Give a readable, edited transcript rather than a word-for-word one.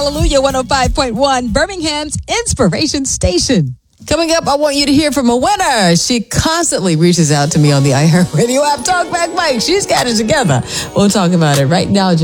Hallelujah 105.1, Birmingham's Inspiration Station. Coming up, I want you to hear from a winner. She constantly reaches out to me on the iHeartRadio app. Talk Back Mike. She's got it together. We'll talk about it right now.